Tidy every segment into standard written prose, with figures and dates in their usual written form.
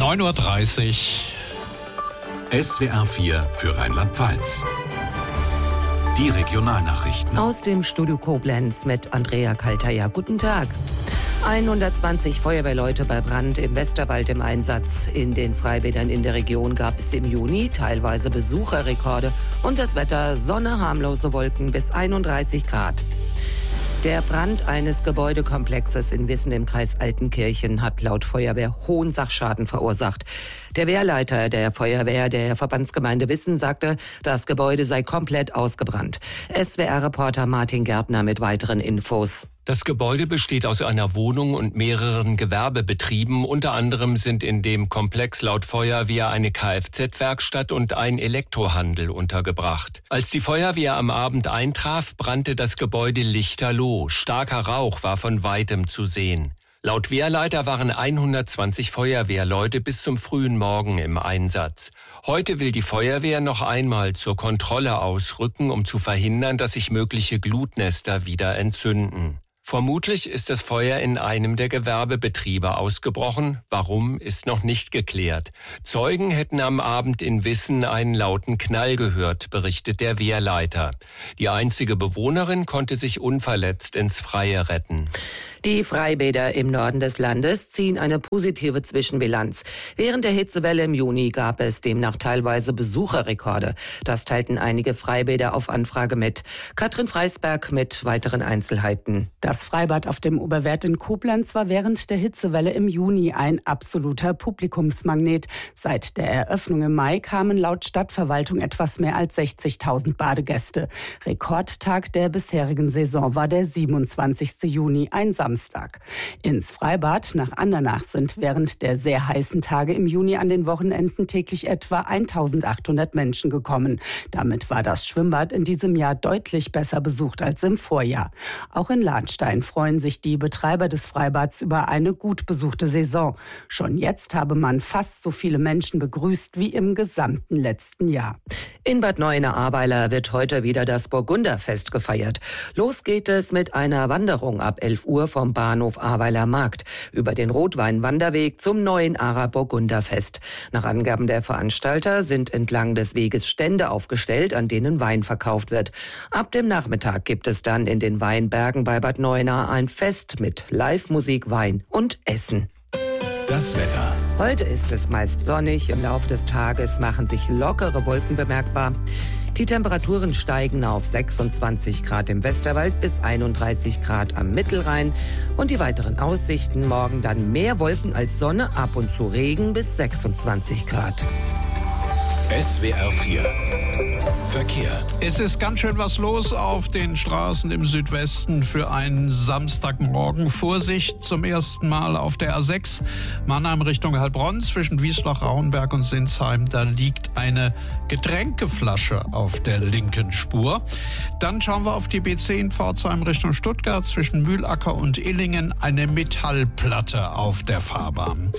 9:30 Uhr. SWR 4 für Rheinland-Pfalz. Die Regionalnachrichten. Aus dem Studio Koblenz mit Andrea Kaltaya. Guten Tag. 120 Feuerwehrleute bei Brand im Westerwald im Einsatz. In den Freibädern in der Region gab es im Juni teilweise Besucherrekorde und das Wetter Sonne, harmlose Wolken bis 31 Grad. Der Brand eines Gebäudekomplexes in Wissen im Kreis Altenkirchen hat laut Feuerwehr hohen Sachschaden verursacht. Der Wehrleiter der Feuerwehr der Verbandsgemeinde Wissen sagte, das Gebäude sei komplett ausgebrannt. SWR-Reporter Martin Gärtner mit weiteren Infos. Das Gebäude besteht aus einer Wohnung und mehreren Gewerbebetrieben. Unter anderem sind in dem Komplex laut Feuerwehr eine Kfz-Werkstatt und ein Elektrohandel untergebracht. Als die Feuerwehr am Abend eintraf, brannte das Gebäude lichterloh. Starker Rauch war von weitem zu sehen. Laut Wehrleiter waren 120 Feuerwehrleute bis zum frühen Morgen im Einsatz. Heute will die Feuerwehr noch einmal zur Kontrolle ausrücken, um zu verhindern, dass sich mögliche Glutnester wieder entzünden. Vermutlich ist das Feuer in einem der Gewerbebetriebe ausgebrochen. Warum, ist noch nicht geklärt. Zeugen hätten am Abend in Wissen einen lauten Knall gehört, berichtet der Wehrleiter. Die einzige Bewohnerin konnte sich unverletzt ins Freie retten. Die Freibäder im Norden des Landes ziehen eine positive Zwischenbilanz. Während der Hitzewelle im Juni gab es demnach teilweise Besucherrekorde. Das teilten einige Freibäder auf Anfrage mit. Katrin Freisberg mit weiteren Einzelheiten. Das Freibad auf dem Oberwert in Koblenz war während der Hitzewelle im Juni ein absoluter Publikumsmagnet. Seit der Eröffnung im Mai kamen laut Stadtverwaltung etwas mehr als 60.000 Badegäste. Rekordtag der bisherigen Saison war der 27. Juni, ein Samstag. Ins Freibad nach Andernach sind während der sehr heißen Tage im Juni an den Wochenenden täglich etwa 1.800 Menschen gekommen. Damit war das Schwimmbad in diesem Jahr deutlich besser besucht als im Vorjahr. Auch in Lahnstein freuen sich die Betreiber des Freibads über eine gut besuchte Saison. Schon jetzt habe man fast so viele Menschen begrüßt wie im gesamten letzten Jahr. In Bad Neuenahr-Ahrweiler wird heute wieder das Burgunderfest gefeiert. Los geht es mit einer Wanderung ab 11 Uhr vom Bahnhof Ahrweiler Markt über den Rotwein-Wanderweg zum Neuenahrer Burgunderfest. Nach Angaben der Veranstalter sind entlang des Weges Stände aufgestellt, an denen Wein verkauft wird. Ab dem Nachmittag gibt es dann in den Weinbergen bei Bad Neuenahr ein Fest mit Live-Musik, Wein und Essen. Das Wetter. Heute ist es meist sonnig. Im Laufe des Tages machen sich lockere Wolken bemerkbar. Die Temperaturen steigen auf 26 Grad im Westerwald bis 31 Grad am Mittelrhein. Und die weiteren Aussichten: morgen dann mehr Wolken als Sonne, ab und zu Regen bis 26 Grad. SWR 4 Verkehr. Es ist ganz schön was los auf den Straßen im Südwesten für einen Samstagmorgen. Vorsicht zum ersten Mal auf der A6 Mannheim Richtung Heilbronn zwischen Wiesloch-Rauenberg und Sinsheim. Da liegt eine Getränkeflasche auf der linken Spur. Dann schauen wir auf die B10 Pforzheim Richtung Stuttgart zwischen Mühlacker und Illingen. Eine Metallplatte auf der Fahrbahn.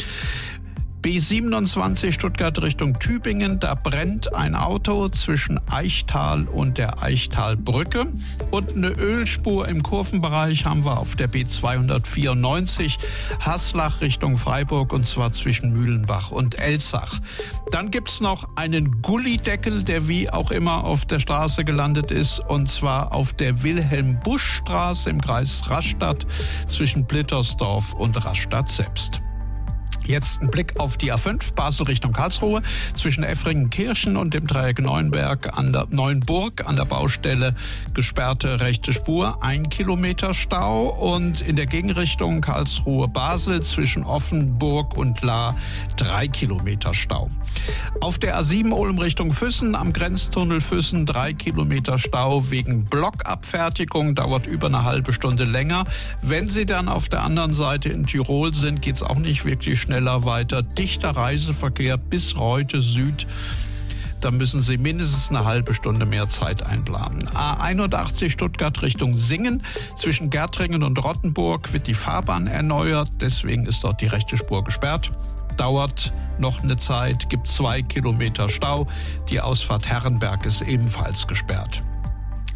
B27 Stuttgart Richtung Tübingen, da brennt ein Auto zwischen Eichtal und der Eichtalbrücke. Und eine Ölspur im Kurvenbereich haben wir auf der B294 Haslach Richtung Freiburg, und zwar zwischen Mühlenbach und Elsach. Dann gibt's noch einen Gullideckel, der wie auch immer auf der Straße gelandet ist, und zwar auf der Wilhelm-Busch-Straße im Kreis Rastatt zwischen Blittersdorf und Rastatt selbst. Jetzt ein Blick auf die A5, Basel Richtung Karlsruhe, zwischen Effringen-Kirchen und dem Dreieck Neuenburg an der Baustelle gesperrte rechte Spur, 1 Kilometer Stau, und in der Gegenrichtung Karlsruhe-Basel zwischen Offenburg und Lahr 3 Kilometer Stau. Auf der A7 Ulm Richtung Füssen, am Grenztunnel Füssen 3 Kilometer Stau wegen Blockabfertigung, dauert über eine halbe Stunde länger. Wenn Sie dann auf der anderen Seite in Tirol sind, geht's auch nicht wirklich schneller weiter. Dichter Reiseverkehr bis Reute Süd. Da müssen Sie mindestens eine halbe Stunde mehr Zeit einplanen. A81 Stuttgart Richtung Singen. Zwischen Gärtringen und Rottenburg wird die Fahrbahn erneuert. Deswegen ist dort die rechte Spur gesperrt. Dauert noch eine Zeit, gibt 2 Kilometer Stau. Die Ausfahrt Herrenberg ist ebenfalls gesperrt.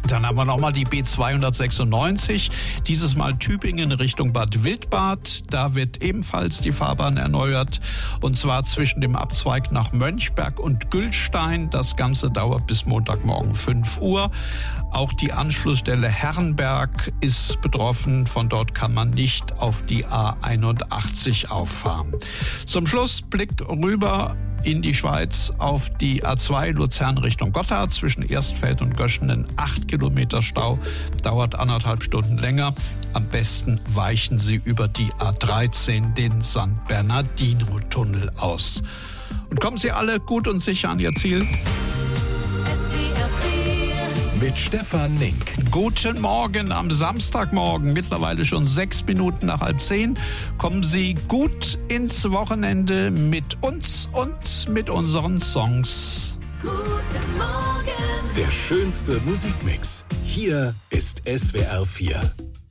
Dann haben wir nochmal die B296, dieses Mal Tübingen Richtung Bad Wildbad. Da wird ebenfalls die Fahrbahn erneuert, und zwar zwischen dem Abzweig nach Mönchberg und Gülstein. Das Ganze dauert bis Montagmorgen 5 Uhr. Auch die Anschlussstelle Herrenberg ist betroffen. Von dort kann man nicht auf die A81 auffahren. Zum Schluss Blick rüber in die Schweiz auf die A2 Luzern Richtung Gotthard. Zwischen Erstfeld und Göschenen 8 Kilometer Stau, dauert 1,5 Stunden länger. Am besten weichen Sie über die A13 den San Bernardino-Tunnel aus. Und kommen Sie alle gut und sicher an Ihr Ziel. Mit Stefan Nink. Guten Morgen am Samstagmorgen, mittlerweile schon 6 Minuten nach 9:30. Kommen Sie gut ins Wochenende mit uns und mit unseren Songs. Guten Morgen. Der schönste Musikmix. Hier ist SWR 4.